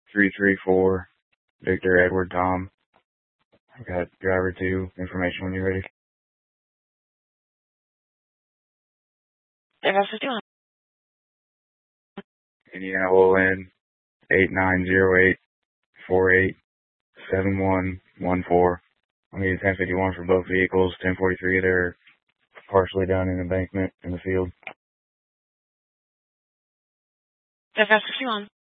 334 Victor Edward Tom. I got driver 2 information when you're ready. Indiana Wolin 8908487114. I need 1051 for both vehicles. 1043, they're partially down in the embankment in the field. 51.